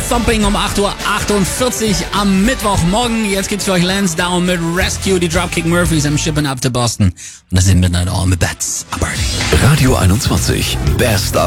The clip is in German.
Thumping um 8:48 Uhr am Mittwochmorgen. Jetzt gibt's für euch Lansdowne mit Rescue, die Dropkick Murphys am Shipping up to Boston. Und das sind Midnight All mit Bats. Radio 21. Best of